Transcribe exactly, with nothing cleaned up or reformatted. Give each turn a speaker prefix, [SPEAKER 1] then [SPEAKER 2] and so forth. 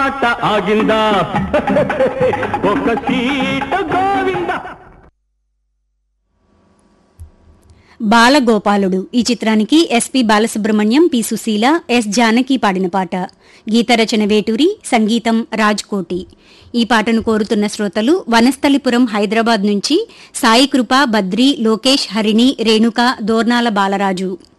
[SPEAKER 1] ఆట ఆగిందా ఒక సీట గోవిందా.
[SPEAKER 2] బాలగోపాలుడు ఈ చిత్రానికి SP Balasubrahmanyam, P Susheela, yes Janaki పాడిన పాట. గీతరచన వేటూరి, సంగీతం రాజ్కోటి. ఈ పాటను కోరుతున్న శ్రోతలు వనస్థలిపురం హైదరాబాద్ నుంచి సాయి కృప, బద్రి, లోకేష్, హరిణి, రేణుక, దోర్నాల బాలరాజు.